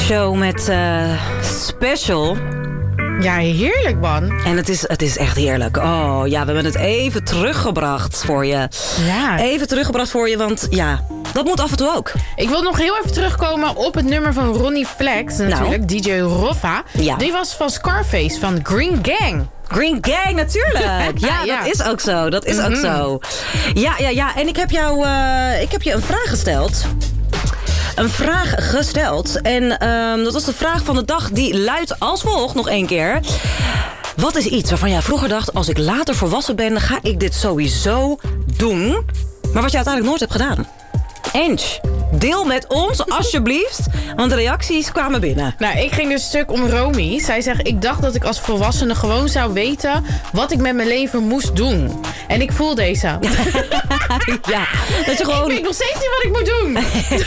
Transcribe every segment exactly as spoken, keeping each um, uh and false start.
show met uh, Special. Ja, heerlijk, man. En het is, het is echt heerlijk. Oh ja, we hebben het even teruggebracht voor je. Ja. Even teruggebracht voor je, want ja, dat moet af en toe ook. Ik wil nog heel even terugkomen op het nummer van Ronnie Flex. Natuurlijk, nou. D J Roffa. Ja. Die was van Scarface, van Green Gang. Green Gang, natuurlijk. Ja, ja, dat is ook zo. Dat is mm-hmm. ook zo. Ja, ja, ja. En ik heb jou, uh, ik heb je een vraag gesteld. Een vraag gesteld. En um, dat was de vraag van de dag. Die luidt als volgt nog één keer. Wat is iets waarvan jij vroeger dacht... als ik later volwassen ben, ga ik dit sowieso doen. Maar wat je uiteindelijk nooit hebt gedaan. Ensch, deel met ons alsjeblieft. Want de reacties kwamen binnen. Nou, ik ging dus stuk om Romy. Zij zegt, ik dacht dat ik als volwassene gewoon zou weten... wat ik met mijn leven moest doen. En ik voel deze. Ja, dat je gewoon... Ik weet nog steeds niet wat ik moet doen.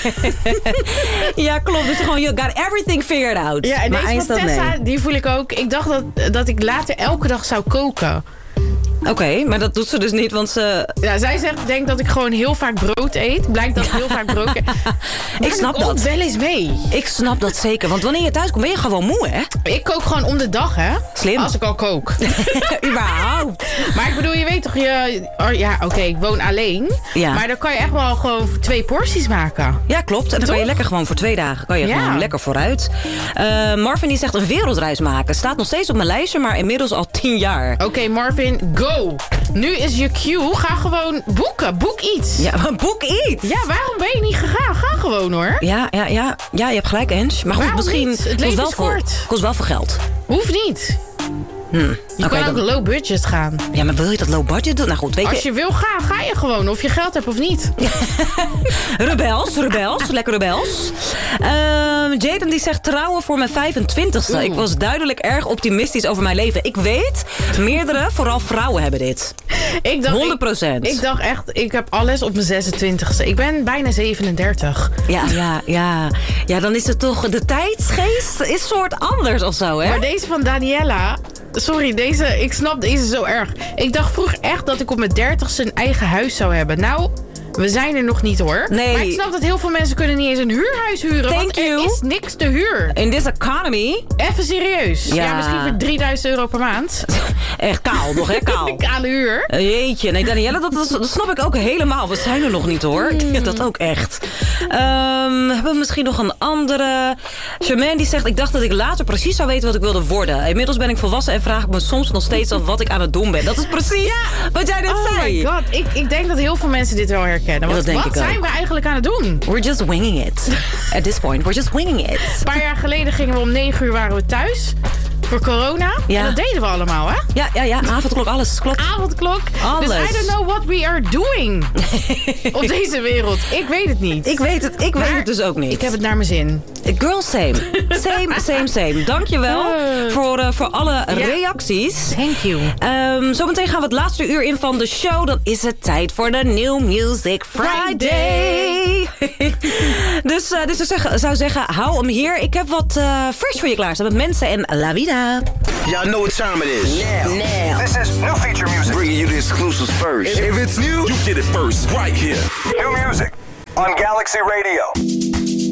Ja, klopt. Dus je gewoon, you got everything figured out. Ja, en maar deze van Tessa, nee. die voel ik ook. Ik dacht dat, dat ik later elke dag zou koken. Oké, okay, maar dat doet ze dus niet, want ze... Ja, zij zegt, denk dat ik gewoon heel vaak brood eet. Blijkt dat ik heel vaak brood eet. Ik snap ik dat. wel eens mee. Ik snap dat zeker, want wanneer je thuis komt ben je gewoon moe, hè? Ik kook gewoon om de dag, hè? Slim. Als ik al kook. Überhaupt. Maar ik bedoel, je weet toch, je... Oh, ja, oké, okay, ik woon alleen. Ja. Maar dan kan je echt wel gewoon twee porties maken. Ja, klopt. En dan toch? Kan je lekker gewoon voor twee dagen kan je ja. gewoon lekker vooruit. Uh, Marvin die zegt een wereldreis maken. Staat nog steeds op mijn lijstje, maar inmiddels al tien jaar. Oké, okay, Marvin, go! Nu is je cue. Ga gewoon boeken. Boek iets. Ja, maar boek iets. Ja, waarom ben je niet gegaan? Ga gewoon, hoor. Ja, ja, ja. Ja, je hebt gelijk, Ensch. Maar goed, waarom misschien niet? Het leven kost wel, is kort. Veel, kost wel veel geld. Hoeft niet. Hmm. Je okay, kan ook dan... low budget gaan. Ja, maar wil je dat low budget doen? Nou goed, weet je... Als je wil gaan, ga je gewoon. Of je geld hebt of niet. Rebels, rebels. Lekker rebels. Uh, Jaden die zegt trouwen voor mijn vijfentwintigste. Oeh. Ik was duidelijk erg optimistisch over mijn leven. Ik weet, meerdere, vooral vrouwen hebben dit. Ik dacht, honderd procent. Ik, ik dacht echt, ik heb alles op mijn zesentwintigste. Ik ben bijna zevenendertig. Ja, ja, ja. Ja, dan is het toch... De tijdsgeest is soort anders of zo, hè? Maar deze van Daniela... Sorry, deze, ik snap deze zo erg. Ik dacht vroeger echt dat ik op mijn dertigste een eigen huis zou hebben. Nou, we zijn er nog niet, hoor. Nee. Maar ik snap dat heel veel mensen kunnen niet eens een huurhuis huren. Thank want er you. is niks te huur. In this economy. Even serieus. Ja, ja misschien voor drieduizend euro per maand. Echt kaal nog, hè? Kaal. Kale huur. Jeetje. Nee, Danielle, dat, dat, dat snap ik ook helemaal. We zijn er nog niet, hoor. Mm. Ja, dat ook echt. Um, hebben we misschien nog een andere... Charmaine die zegt, ik dacht dat ik later precies zou weten wat ik wilde worden. Inmiddels ben ik volwassen en vraag ik me soms nog steeds af wat ik aan het doen ben. Dat is precies ja. wat jij net oh zei. Oh my god. Ik, ik denk dat heel veel mensen dit wel herkennen. Want, ja, wat zijn ook. we eigenlijk aan het doen? We're just winging it. At this point, we're just winging it. Een paar jaar geleden gingen we om negen uur waren we thuis. Voor corona. Ja. En dat deden we allemaal, hè? Ja, ja, ja. Avondklok, alles. Klopt. Avondklok. Alles. Dus I don't know what we are doing. Op deze wereld. Ik weet het niet. Ik weet het, ik maar weet het dus ook niet. Ik heb het naar mijn zin. Girl, same. Same, same, same. Dankjewel uh, voor, uh, voor alle yeah. reacties. Thank you. Um, zometeen gaan we het laatste uur in van de show. Dan is het tijd voor de New Music Friday. dus uh, dus ik zeg, zou zeggen, hou hem hier. Ik heb wat uh, fresh voor je klaarstaan met mensen en La Vida. Y'all know what time it is. Now. Now. This is new feature music. Bringing you the exclusives first. If it's new, you get it first right here. New music on Galaxy Radio.